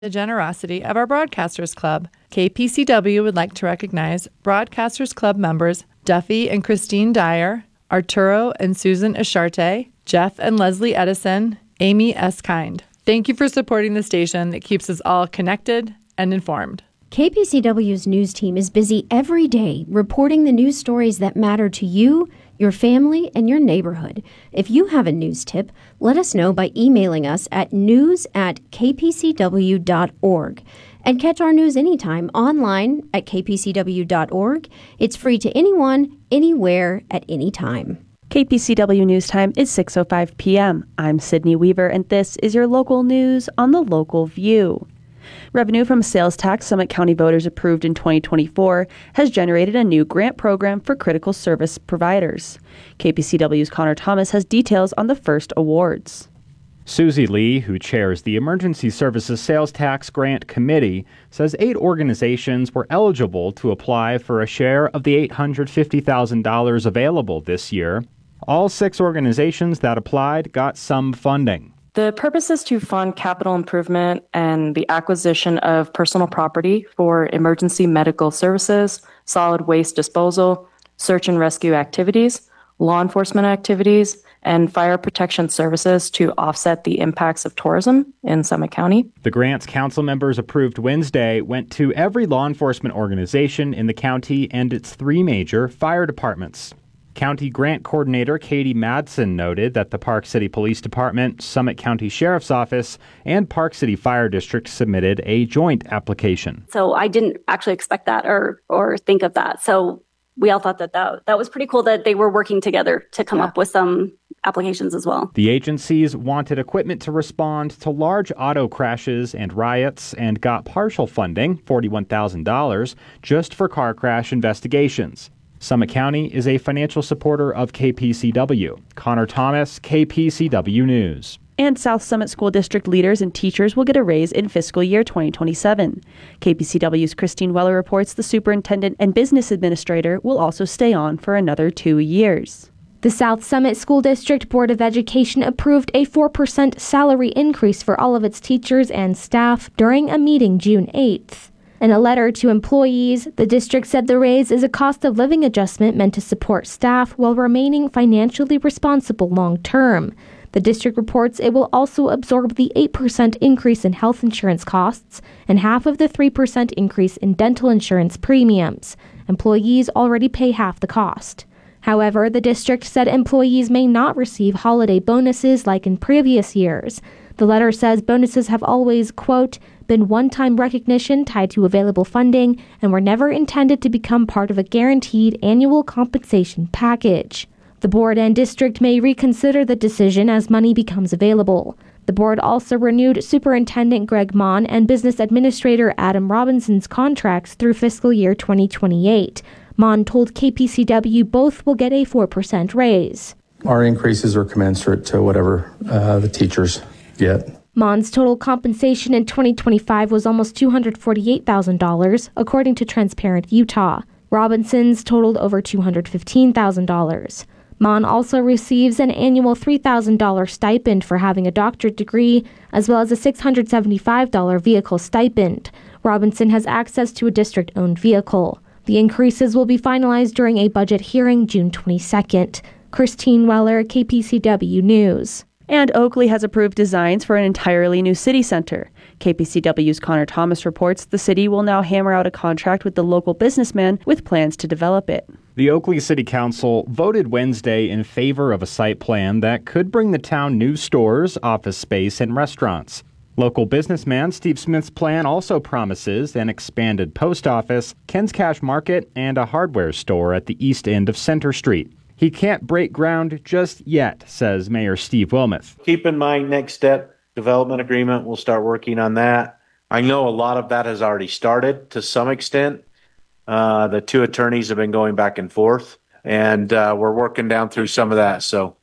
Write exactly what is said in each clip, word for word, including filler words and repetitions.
The generosity of our Broadcasters Club. K P C W would like to recognize Broadcasters Club members Duffy and Christine Dyer, Arturo and Susan Asharte, Jeff and Leslie Edison, Amy S. Kind. Thank you for supporting the station that keeps us all connected and informed. K P C W's news team is busy every day reporting the news stories that matter to you, your family, and your neighborhood. If you have a news tip, let us know by emailing us at news at k p c w dot org. And catch our news anytime online at k p c w dot org. It's free to anyone, anywhere, at any time. K P C W News Time is six oh five p.m. I'm Sydney Weaver, and this is your local news on the Local View. Revenue from sales tax Summit County voters approved in twenty twenty-four has generated a new grant program for critical service providers. K P C W's Connor Thomas has details on the first awards. Susie Lee, who chairs the Emergency Services Sales Tax Grant Committee, says eight organizations were eligible to apply for a share of the eight hundred fifty thousand dollars available this year. All six organizations that applied got some funding. The purpose is to fund capital improvement and the acquisition of personal property for emergency medical services, solid waste disposal, search and rescue activities, law enforcement activities, and fire protection services to offset the impacts of tourism in Summit County. The grants council members approved Wednesday went to every law enforcement organization in the county and its three major fire departments. County Grant Coordinator Katie Madsen noted that the Park City Police Department, Summit County Sheriff's Office, and Park City Fire District submitted a joint application. So I didn't actually expect that or or think of that. So we all thought that that, that was pretty cool that they were working together to come yeah. up with some applications as well. The agencies wanted equipment to respond to large auto crashes and riots and got partial funding, forty-one thousand dollars, just for car crash investigations. Summit County is a financial supporter of K P C W. Connor Thomas, K P C W News. And South Summit School District leaders and teachers will get a raise in fiscal year twenty twenty-seven. K P C W's Christine Weller reports the superintendent and business administrator will also stay on for another two years. The South Summit School District Board of Education approved a four percent salary increase for all of its teachers and staff during a meeting June eighth. In a letter to employees, the district said the raise is a cost of living adjustment meant to support staff while remaining financially responsible long term. The district reports it will also absorb the eight percent increase in health insurance costs and half of the three percent increase in dental insurance premiums. Employees already pay half the cost. However, the district said employees may not receive holiday bonuses like in previous years. The letter says bonuses have always, quote, been one-time recognition tied to available funding and were never intended to become part of a guaranteed annual compensation package. The board and district may reconsider the decision as money becomes available. The board also renewed Superintendent Greg Mon and Business Administrator Adam Robinson's contracts through fiscal year twenty twenty-eight. Mon told K P C W both will get a four percent raise. Our increases are commensurate to whatever uh, the teachers get. Mon's total compensation in twenty twenty-five was almost two hundred forty-eight thousand dollars, according to Transparent Utah. Robinson's totaled over two hundred fifteen thousand dollars. Mon also receives an annual three thousand dollars stipend for having a doctorate degree, as well as a six hundred seventy-five dollars vehicle stipend. Robinson has access to a district-owned vehicle. The increases will be finalized during a budget hearing June twenty-second. Christine Weller, K P C W News. And Oakley has approved designs for an entirely new city center. K P C W's Connor Thomas reports the city will now hammer out a contract with the local businessman with plans to develop it. The Oakley City Council voted Wednesday in favor of a site plan that could bring the town new stores, office space, and restaurants. Local businessman Steve Smith's plan also promises an expanded post office, Ken's Cash Market, and a hardware store at the east end of Center Street. He can't break ground just yet, says Mayor Steve Wilmuth. Keep in mind, next step, development agreement, we'll start working on that. I know a lot of that has already started to some extent. Uh, the two attorneys have been going back and forth, and uh, we're working down through some of that. So,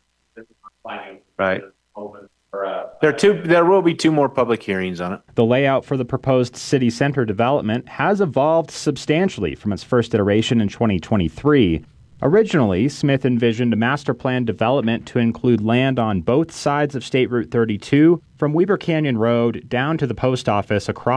right. There, are two, there will be two more public hearings on it. The layout for the proposed city center development has evolved substantially from its first iteration in twenty twenty-three. Originally, Smith envisioned a master plan development to include land on both sides of State Route thirty-two, from Weber Canyon Road down to the post office across